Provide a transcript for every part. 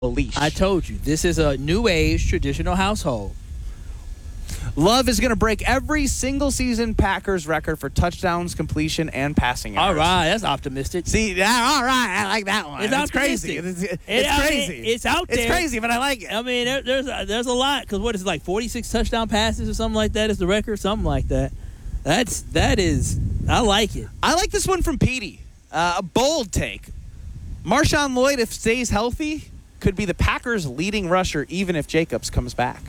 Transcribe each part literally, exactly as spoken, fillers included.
leash. I told you, this is a new age traditional household. Love is going to break every single season Packers record for touchdowns, completion, and passing yards. All right, that's optimistic. See, yeah, all right, I like that one. It's, it's crazy. It's, it's, it's I mean, crazy. it's out there. It's crazy, but I like it. I mean, there, there's a, there's a lot because what is it, like forty-six touchdown passes or something like that is the record, something like that. That's that is I like it. I like this one from Petey. Uh, a bold take. Marshawn Lloyd, if stays healthy, could be the Packers' leading rusher even if Jacobs comes back.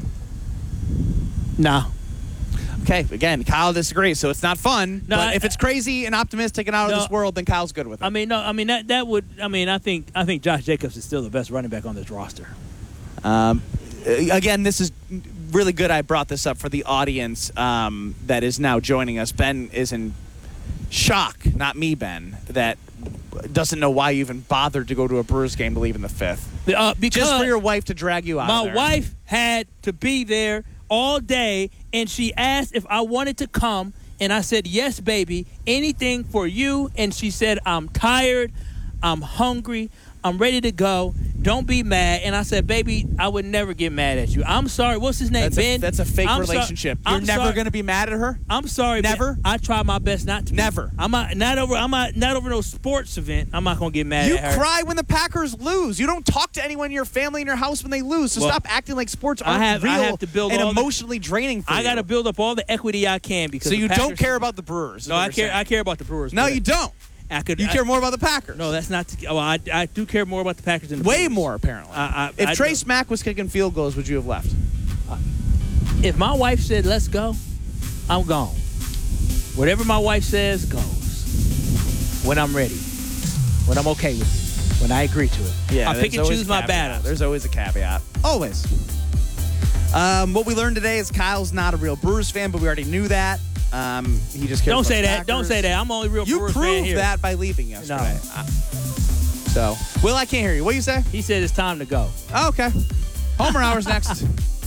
No. Okay, again, Kyle disagrees, so it's not fun. No, but I, if it's crazy and optimistic and out no, of this world, then Kyle's good with it. I mean, no, I mean that that would. I mean, I think I think Josh Jacobs is still the best running back on this roster. Um, again, this is really good. I brought this up for the audience um, that is now joining us. Ben is in shock, not me, Ben, that doesn't know why you even bothered to go to a Brewers game to leave in the fifth. Uh, because Just for your wife to drag you out. My of there. wife had to be there all day, and she asked if I wanted to come, and I said, yes, baby, anything for you. And she said, I'm tired, I'm hungry, I'm ready to go. Don't be mad. And I said, baby, I would never get mad at you. I'm sorry. What's his name, That's Ben? A, that's a fake I'm relationship. So, You're I'm never going to be mad at her? I'm sorry. Never? Ben. I try my best not to. Never. I'm not, not over I'm not, not over no sports event. I'm not going to get mad You at her. cry when the Packers lose. You don't talk to anyone in your family in your house when they lose. So well, stop acting like sports aren't I have, real I have to build and all emotionally the, draining for I you. got to build up all the equity I can because So you Packers, don't care about the Brewers. is No, what I you're care. saying. I care about the Brewers. No, you don't. I could. You I, care more about the Packers. No, that's not. The, well, I, I do care more about the Packers than the Way Brewers. more, apparently. I, I, if I Trace do. Mack was kicking field goals, would you have left? If my wife said, let's go, I'm gone. Whatever my wife says goes. When I'm ready. When I'm okay with it. When I agree to it. Yeah, I pick and choose my battles. There's always a caveat. Always. Um, what we learned today is Kyle's not a real Brewers fan, but we already knew that. Um, he just cares Don't about say the that. Don't Packers. say that. I'm only real You Brewers fan proved here. that by leaving yesterday. No. Uh, so, Will, I can't hear you. What do you say? He said it's time to go. Oh, okay. Homer Hour's next.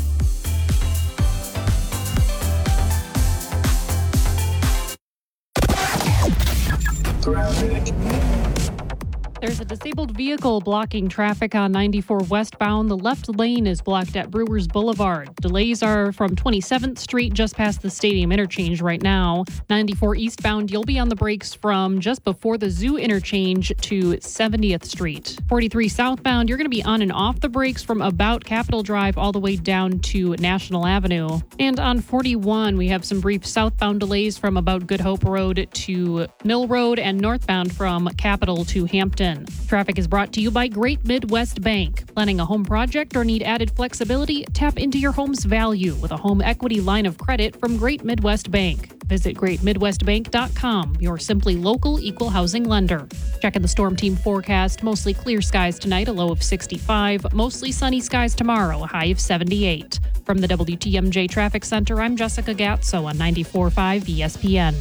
There's a disabled vehicle blocking traffic on ninety-four westbound. The left lane is blocked at Brewers Boulevard. Delays are from twenty-seventh Street just past the stadium interchange right now. ninety-four eastbound, you'll be on the brakes from just before the Zoo interchange to seventieth Street. forty-three southbound, you're going to be on and off the brakes from about Capitol Drive all the way down to National Avenue. And on forty-one, we have some brief southbound delays from about Good Hope Road to Mill Road and northbound from Capitol to Hampton. Traffic is brought to you by Great Midwest Bank. Planning a home project or need added flexibility? Tap into your home's value with a home equity line of credit from Great Midwest Bank. Visit great midwest bank dot com, your simply local equal housing lender. Checking the Storm Team forecast. Mostly clear skies tonight, a low of sixty-five. Mostly sunny skies tomorrow, a high of seventy-eight. From the W T M J Traffic Center, I'm Jessica Gatso on ninety-four point five E S P N.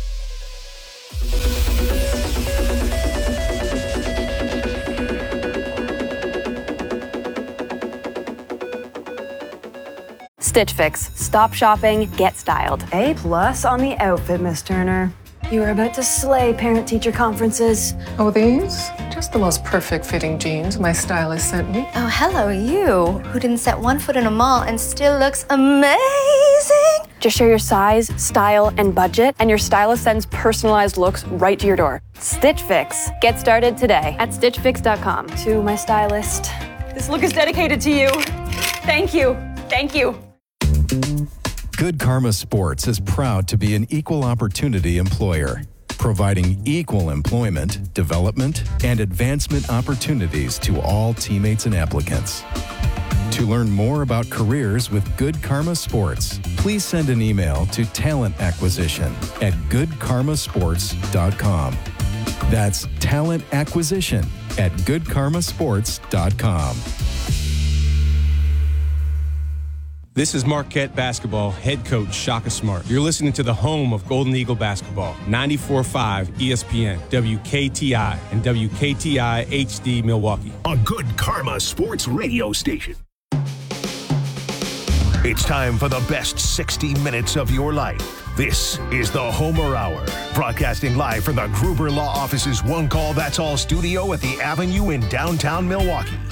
Stitch Fix. Stop shopping, get styled. A plus on the outfit, Miss Turner. You are about to slay parent-teacher conferences. Oh, these? Just the most perfect fitting jeans my stylist sent me. Oh, hello, you, who didn't set one foot in a mall and still looks amazing. Just share your size, style, and budget, and your stylist sends personalized looks right to your door. Stitch Fix. Get started today at stitch fix dot com. To my stylist, this look is dedicated to you. Thank you. Thank you. Good Karma Sports is proud to be an equal opportunity employer, providing equal employment, development, and advancement opportunities to all teammates and applicants. To learn more about careers with Good Karma Sports, please send an email to talent acquisition at good karma sports dot com. That's talent acquisition at good karma sports dot com. This is Marquette Basketball head coach Shaka Smart. You're listening to the home of Golden Eagle Basketball, ninety-four point five E S P N, W K T I, and W K T I H D Milwaukee. A Good Karma Sports radio station. It's time for the best sixty minutes of your life. This is the Homer Hour, broadcasting live from the Gruber Law Office's One Call That's All studio at the Avenue in downtown Milwaukee.